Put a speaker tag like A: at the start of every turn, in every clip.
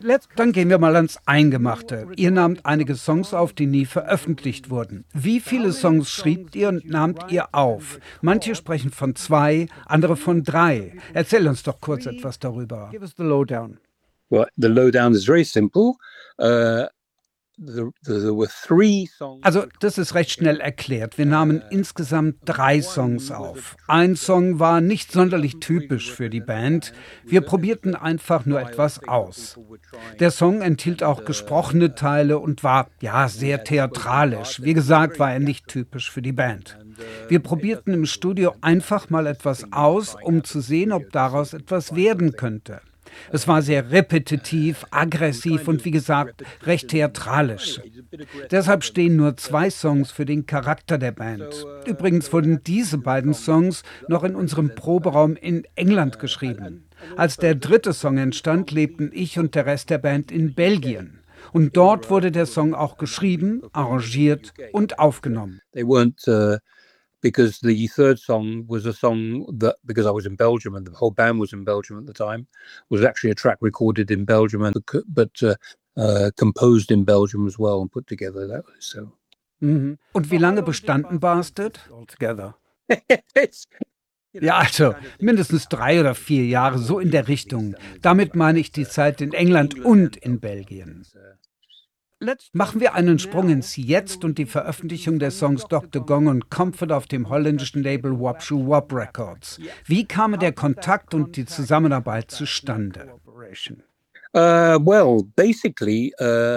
A: Dann gehen wir mal ans Eingemachte. Ihr nahmt einige Songs auf, die nie veröffentlicht wurden. Wie viele Songs schriebt ihr und nahmt ihr auf? Manche sprechen von 2, andere von 3. Erzähl uns doch kurz etwas darüber. Give us the lowdown.
B: Well, the lowdown is very simple. There were 3 songs.
A: Also, das ist recht schnell erklärt. Wir nahmen insgesamt 3 Songs auf. Ein Song war nicht sonderlich typisch für die Band. Wir probierten einfach nur etwas aus. Der Song enthielt auch gesprochene Teile und war, ja, sehr theatralisch. Wie gesagt, war er nicht typisch für die Band. Wir probierten im Studio einfach mal etwas aus, um zu sehen, ob daraus etwas werden könnte. Es war sehr repetitiv, aggressiv und wie gesagt, recht theatralisch. Deshalb stehen nur 2 Songs für den Charakter der Band. Übrigens wurden diese beiden Songs noch in unserem Proberaum in England geschrieben. Als der 3. Song entstand, lebten ich und der Rest der Band in Belgien. Und dort wurde der Song auch geschrieben, arrangiert und aufgenommen.
B: They weren't because the 3rd song was a song that, because I was in Belgium and the whole band was in Belgium at the time, was actually a track recorded in Belgium but composed in Belgium as well and put together. That was so.
A: Mhm. Und wie lange bestanden Bastard?
B: Altogether.
A: Ja, also mindestens 3 oder 4 Jahre, so in der Richtung. Damit meine ich die Zeit in England und in Belgien. Machen wir einen Sprung ins Jetzt und die Veröffentlichung der Songs Dr. Gong und Comfort auf dem holländischen Label Wop Shoo Wop Records. Wie kamen der Kontakt und die Zusammenarbeit zustande?
B: Well, basically,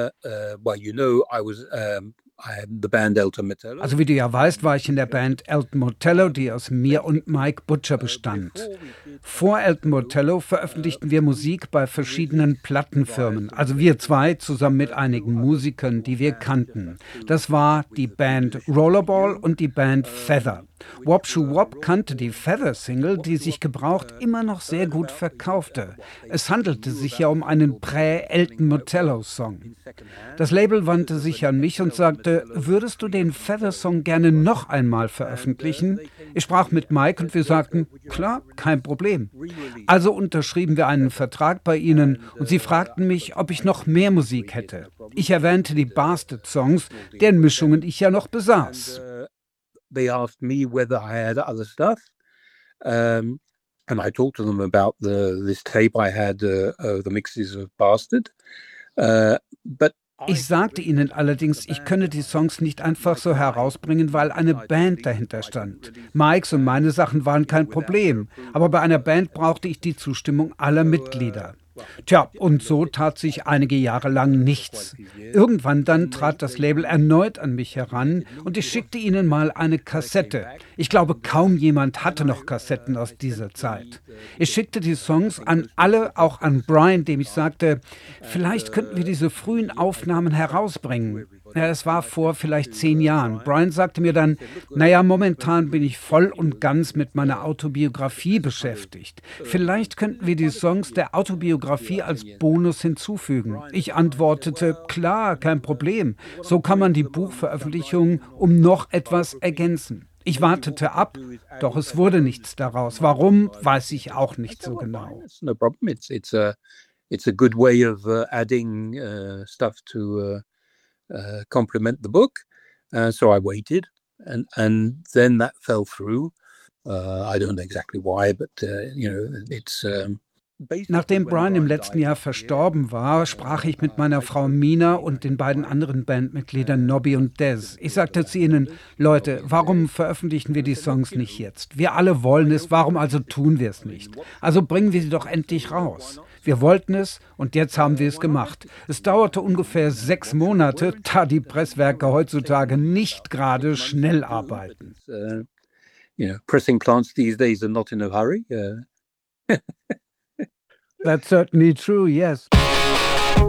B: I had the band Elton Motello.
A: Also wie du ja weißt, war ich in der Band Elton Motello, die aus mir und Mike Butcher bestand. Vor Elton Motello veröffentlichten wir Musik bei verschiedenen Plattenfirmen. Also wir 2 zusammen mit einigen Musikern, die wir kannten. Das war die Band Rollerball und die Band Feather. Wop Shoo Wop kannte die Feather-Single, die sich gebraucht immer noch sehr gut verkaufte. Es handelte sich ja um einen Prä-Elton Motello-Song. Das Label wandte sich an mich und sagte, würdest du den Feather-Song gerne noch einmal veröffentlichen? Ich sprach mit Mike und wir sagten, klar, kein Problem. Also unterschrieben wir einen Vertrag bei ihnen und sie fragten mich, ob ich noch mehr Musik hätte. Ich erwähnte die Bastard-Songs, deren Mischungen ich ja noch besaß.
B: They asked me whether I had other stuff, and I talked to them about this tape I had, the mixes of Bastard. But
A: ich sagte ihnen allerdings, ich könne die Songs nicht einfach so herausbringen, weil eine Band dahinter stand. Mikes und meine Sachen waren kein Problem, aber bei einer Band brauchte ich die Zustimmung aller Mitglieder. Tja, und so tat sich einige Jahre lang nichts. Irgendwann dann trat das Label erneut an mich heran und ich schickte ihnen mal eine Kassette. Ich glaube, kaum jemand hatte noch Kassetten aus dieser Zeit. Ich schickte die Songs an alle, auch an Brian, dem ich sagte, vielleicht könnten wir diese frühen Aufnahmen herausbringen. Ja, es war vor vielleicht 10 Jahren. Brian sagte mir dann, naja, momentan bin ich voll und ganz mit meiner Autobiografie beschäftigt. Vielleicht könnten wir die Songs der Autobiografie als Bonus hinzufügen. Ich antwortete, klar, kein Problem. So kann man die Buchveröffentlichung um noch etwas ergänzen. Ich wartete ab, doch es wurde nichts daraus. Warum, weiß ich auch nicht so genau.
B: No problem. It's a good way of adding stuff to complement the book. So I waited, and then that fell through. I don't know exactly why, but it's.
A: Nachdem Brian im letzten Jahr verstorben war, sprach ich mit meiner Frau Mina und den beiden anderen Bandmitgliedern Nobby und Des. Ich sagte zu ihnen, Leute, warum veröffentlichen wir die Songs nicht jetzt? Wir alle wollen es, warum also tun wir es nicht? Also bringen wir sie doch endlich raus. Wir wollten es und jetzt haben wir es gemacht. Es dauerte ungefähr 6 Monate, da die Presswerke heutzutage nicht gerade schnell arbeiten.
B: Pressing plants these days are not in a hurry.
A: That's certainly true, yes.